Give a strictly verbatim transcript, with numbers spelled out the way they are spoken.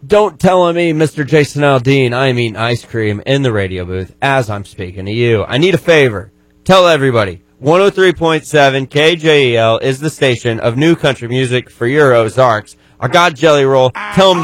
Don't tell me, Mister Jason Aldean, I am eating ice cream in the radio booth as I'm speaking to you. I need a favor. Tell everybody, one oh three point seven K J E L is the station of new country music for your Ozarks. I got Jelly Roll. Tell them